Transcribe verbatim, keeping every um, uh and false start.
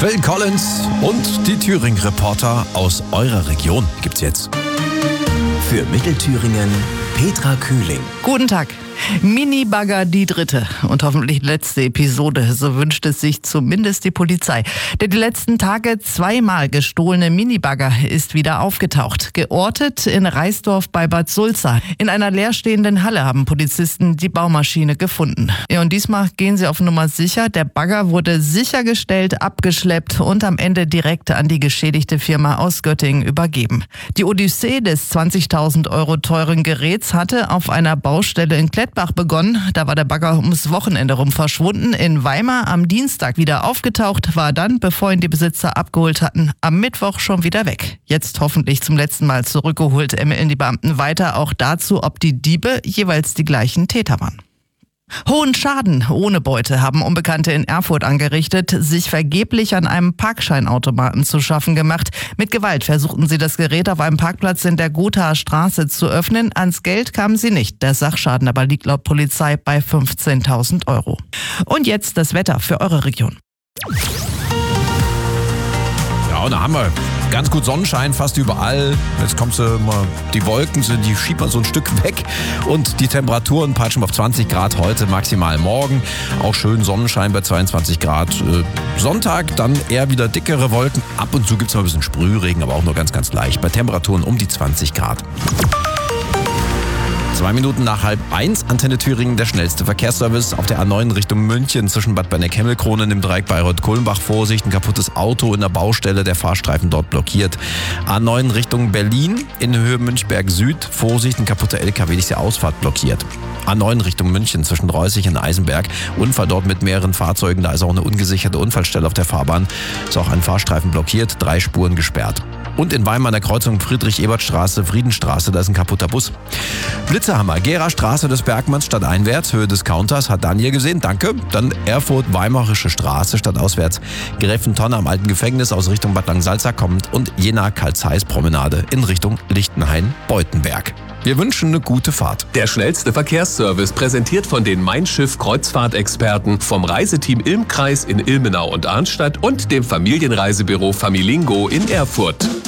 Phil Collins und die Thüringen-Reporter aus eurer Region gibt's jetzt. Für Mittelthüringen Petra Kühling. Guten Tag. Minibagger die dritte und hoffentlich letzte Episode, so wünscht es sich zumindest die Polizei. Der die letzten Tage zweimal gestohlene Minibagger ist wieder aufgetaucht. Geortet in Reisdorf bei Bad Sulza. In einer leerstehenden Halle haben Polizisten die Baumaschine gefunden. Ja, und diesmal gehen sie auf Nummer sicher. Der Bagger wurde sichergestellt, abgeschleppt und am Ende direkt an die geschädigte Firma aus Göttingen übergeben. Die Odyssee des zwanzigtausend Euro teuren Geräts hatte auf einer Baustelle in Klettbach begonnen. Da war der Bagger ums Wochenende rum verschwunden. In Weimar am Dienstag wieder aufgetaucht, war dann, bevor ihn die Besitzer abgeholt hatten, am Mittwoch schon wieder weg. Jetzt hoffentlich zum letzten Mal zurückgeholt, ermitteln die Beamten weiter auch dazu, ob die Diebe jeweils die gleichen Täter waren. Hohen Schaden ohne Beute haben Unbekannte in Erfurt angerichtet, sich vergeblich an einem Parkscheinautomaten zu schaffen gemacht. Mit Gewalt versuchten sie das Gerät auf einem Parkplatz in der Gothaer Straße zu öffnen. Ans Geld kamen sie nicht. Der Sachschaden aber liegt laut Polizei bei fünfzehntausend Euro. Und jetzt das Wetter für eure Region. Ja, und da haben wir ganz gut Sonnenschein fast überall. Jetzt kommt sie mal, die Wolken sind, die schiebt man so ein Stück weg und die Temperaturen peitschen auf zwanzig Grad heute, maximal morgen. Auch schön Sonnenschein bei zweiundzwanzig Grad. Sonntag dann eher wieder dickere Wolken. Ab und zu gibt es mal ein bisschen Sprühregen, aber auch nur ganz, ganz leicht. Bei Temperaturen um die zwanzig Grad. Zwei Minuten nach halb eins, Antenne Thüringen, der schnellste Verkehrsservice auf der A neun Richtung München zwischen Bad Berneck-Hemmelkronen im Dreieck Bayreuth-Kulmbach. Vorsicht, ein kaputtes Auto in der Baustelle, der Fahrstreifen dort blockiert. A neun Richtung Berlin in Höhe Münchberg Süd. Vorsicht, ein kaputter L K W, ist die Ausfahrt blockiert. A neun Richtung München zwischen Reußig und Eisenberg. Unfall dort mit mehreren Fahrzeugen, da ist auch eine ungesicherte Unfallstelle auf der Fahrbahn. Ist auch ein Fahrstreifen blockiert, drei Spuren gesperrt. Und in Weimar an der Kreuzung Friedrich-Ebert-Straße, Friedenstraße, da ist ein kaputter Bus. Blitzerhammer, Gera Straße des Bergmanns stadteinwärts, Höhe des Counters, hat Daniel gesehen, danke. Dann Erfurt-Weimarische Straße stadtauswärts, Gräfentonne am alten Gefängnis aus Richtung Bad Langsalza kommt und Jena-Karl-Zeiss-Promenade in Richtung Lichtenhain-Beutenberg. Wir wünschen eine gute Fahrt. Der schnellste Verkehrsservice präsentiert von den Mein Schiff Kreuzfahrtexperten vom Reiseteam Ilmkreis in Ilmenau und Arnstadt und dem Familienreisebüro Familingo in Erfurt.